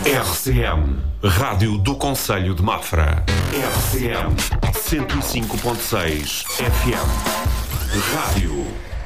RCM, Rádio do Concelho de Mafra. RCM 105.6 FM. Rádio